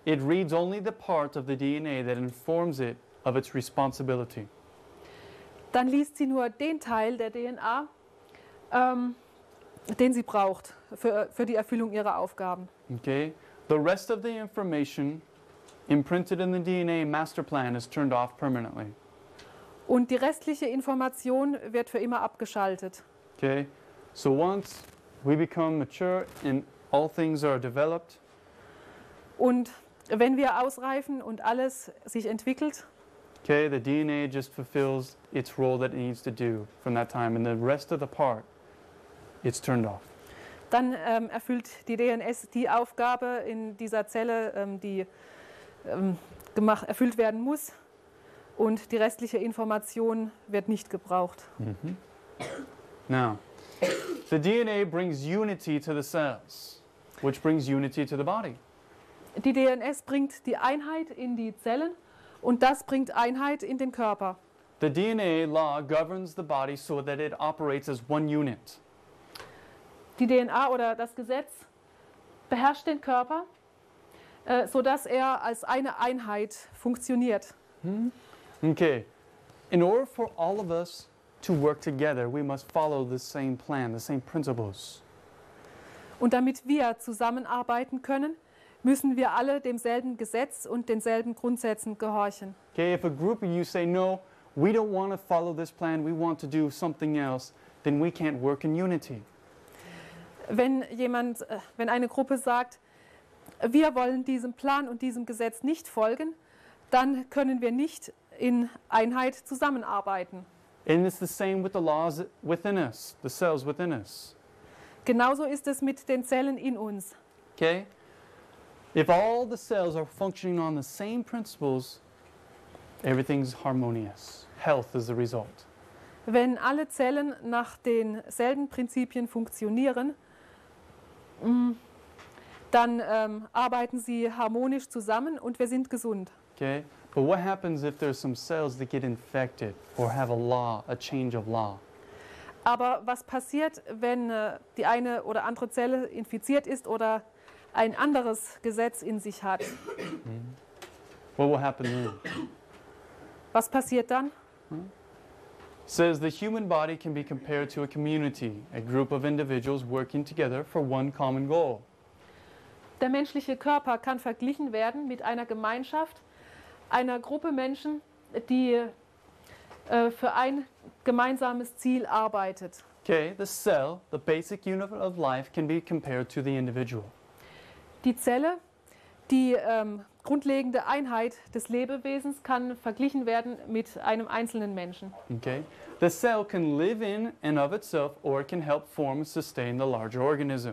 it reads only the part of the DNA that informs it of its responsibility. Dann liest sie nur den Teil der DNA, den sie braucht für die Erfüllung ihrer Aufgaben. Okay? The rest of the information imprinted in the DNA master plan is turned off permanently. Und die restliche Information wird für immer abgeschaltet. Okay? So once we become mature and all things are developed, Und wenn wir ausreifen und alles sich entwickelt, okay, the DNA just fulfills its role that it needs to do from that time, and the rest of the part, it's turned off. dann erfüllt die DNS die Aufgabe in dieser Zelle, die erfüllt werden muss, und die restliche Information wird nicht gebraucht. Now, the DNA brings unity to the cells, which brings unity to the body. Die DNS bringt die Einheit in die Zellen und das bringt Einheit in den Körper. The DNA law governs the body so that it operates as one unit. Die DNA oder das Gesetz beherrscht den Körper, sodass er als eine Einheit funktioniert. Okay, in order for all of us to work together, we must follow the same plan, the same principles. Und damit wir zusammenarbeiten können, müssen wir alle demselben Gesetz und denselben Grundsätzen gehorchen. Okay, if a group of you say, no, we don't want to follow this plan, we want to do something else, then we can't work in unity. Wenn eine Gruppe sagt, wir wollen diesem Plan und diesem Gesetz nicht folgen, dann können wir nicht in Einheit zusammenarbeiten. And it's the same with the laws within us, the cells within us. Genauso ist es mit den Zellen in uns. Okay? If all the cells are functioning on the same principles, everything's harmonious. Health is the result. Wenn alle Zellen nach denselben Prinzipien funktionieren, dann arbeiten sie harmonisch zusammen und wir sind gesund. Okay? But what happens if there's some cells that get infected or have a law, a change of law? Aber was passiert, wenn die eine oder andere Zelle infiziert ist oder ein anderes Gesetz in sich hat? What will happen then? Was passiert dann? Says the human body can be compared to a community, a group of individuals working together for one common goal. Der menschliche Körper kann verglichen werden mit einer Gemeinschaft, einer Gruppe Menschen, die für ein gemeinsames Ziel arbeitet. Okay, the cell, the basic unit of life, can be compared to the individual. Die Zelle, die grundlegende Einheit des Lebewesens, kann verglichen werden mit einem einzelnen Menschen. Okay, the cell can live in and of itself, or it can help form and sustain the larger organism.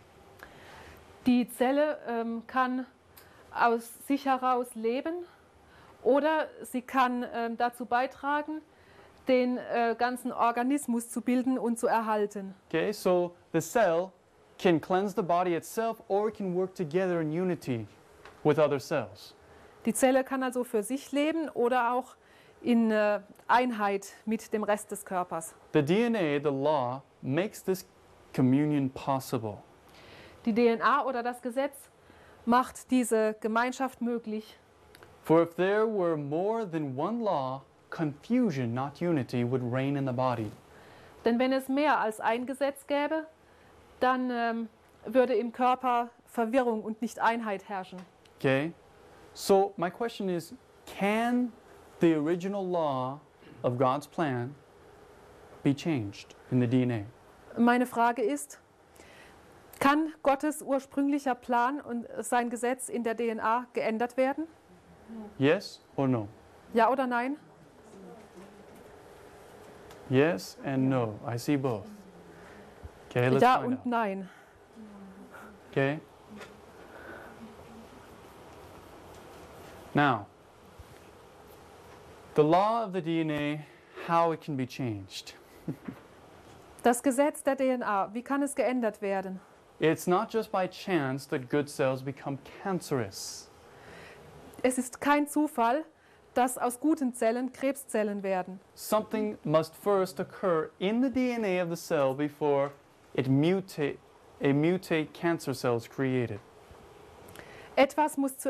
Die Zelle kann aus sich heraus leben oder sie kann dazu beitragen, den ganzen Organismus zu bilden und zu erhalten. Okay, so the cell can cleanse the body itself, or it can work together in unity with other cells. Die Zelle kann also für sich leben oder auch in Einheit mit dem Rest des Körpers. The DNA, the law, makes this communion possible. Die DNA oder das Gesetz macht diese Gemeinschaft möglich. For if there were more than one law, confusion, not unity, would reign in the body. Denn wenn es mehr als ein Gesetz gäbe, dann würde im Körper Verwirrung und nicht Einheit herrschen. Okay? So my question is, can the original law of God's plan be changed in the DNA? Meine Frage ist, kann Gottes ursprünglicher Plan und sein Gesetz in der DNA geändert werden? Yes or no? Ja oder nein? Yes and no. I see both. Okay, let's Ja find und out. nein. Okay? Now, the law of the DNA, how it can be changed. Das Gesetz der DNA, wie kann es geändert werden? It's not just by chance that good cells become cancerous. Es ist kein Zufall, dass aus guten Zellen Krebszellen werden. Something must first occur in the DNA of the cell before it mutate cancer cells created. Etwas muss